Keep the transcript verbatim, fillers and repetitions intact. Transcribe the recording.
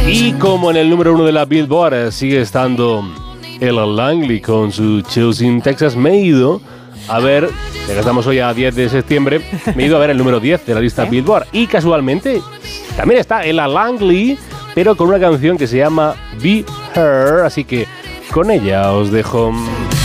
Y como en el número uno de la Billboard sigue estando Ella Langley con su Choosing Texas, me he ido a ver, ya que estamos hoy a diez de septiembre, me he ido a ver el número diez de la lista ¿Eh? Billboard. Y casualmente también está Ella Langley, pero con una canción que se llama Be Her, así que con ella os dejo.